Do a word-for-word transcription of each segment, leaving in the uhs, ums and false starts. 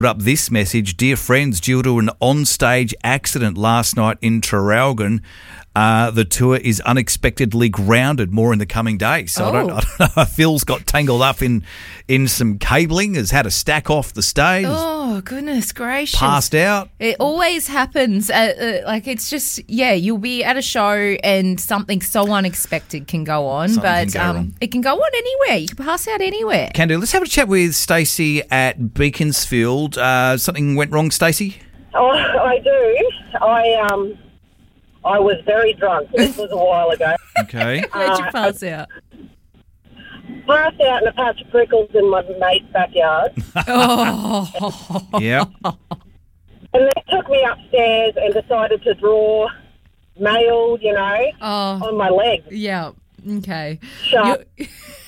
up this message. Dear friends, due to an onstage accident last night in Traralgon, uh, the tour is unexpectedly grounded. More in the coming days. So Oh. I, don't, I don't know. Phil's got tangled up in, in some cabling, has had a stack off the stage, Oh, goodness gracious. passed out. It always happens. Uh, uh, like, it's just, yeah, you'll be at a show and something so unexpected can go on. Something but can go um, wrong. it can go on anywhere. You can pass out anywhere. Can do. Let's have a chat with Stacey at Beaconsfield. Uh, something went wrong, Stacey? Oh, I do. I um, I was very drunk. This was a while ago. Okay. Where'd you Uh, pass out? Passed out in a patch of prickles in my mate's backyard. Oh. Yeah. And they took me upstairs and decided to draw mail, you know, Oh, on my leg. yeah. Okay. Sharp. You-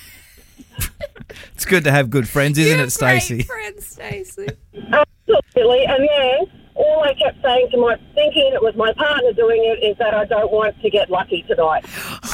It's good to have good friends, isn't You're it, Stacey? Great friend, Stacey. Absolutely. And then all I kept saying to my, thinking it was my partner doing it, is that I don't want to get lucky tonight.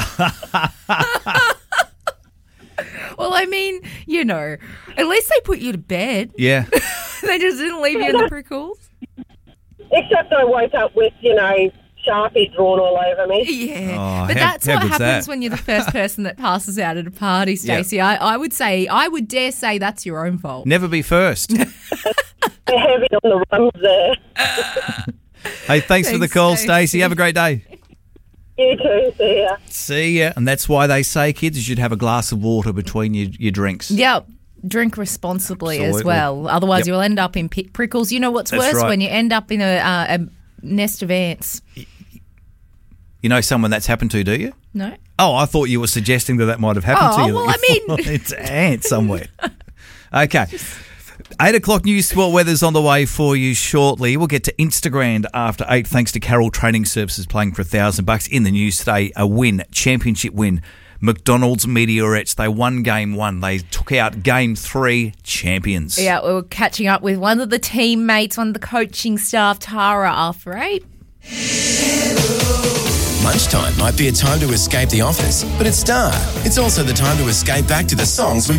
Well, I mean, you know, at least they put you to bed. Yeah. They just didn't leave you in the prickles. Except I woke up with, you know, Sharpie drawn all over me. Yeah, Oh, but how- that's how what good's happens that? when you're the first person that passes out at a party, Stacey. I, I would say, I would dare say that's your own fault. Never be first. They're heavy on the rums there. Hey, thanks, for the Thanks, call, Stacey. Stacey. Have a great day. You too, see ya. See ya. And that's why they say, kids, you should have a glass of water between your, your drinks. Yep. Drink responsibly as Absolutely. well. Otherwise, Yep. you'll end up in pi- prickles. You know what's That's worse? right. When you end up in a, uh, a nest of ants. You know someone that's happened to, do you? No? Oh, I thought you were suggesting that that might have happened to Oh, you. well, that I you mean- thought it's ants somewhere. Okay. Eight o'clock news sport weather's on the way for you shortly. We'll get to Instagram after eight, thanks to Carroll Training Services playing for a thousand bucks. In the news today, a win, championship win. McDonald's Meteorettes, they won game one. They took out game three, champions. Yeah, we were catching up with one of the teammates, one of the coaching staff, Tara, after eight. Lunchtime might be a time to escape the office, but at Star, it's also the time to escape back to the songs we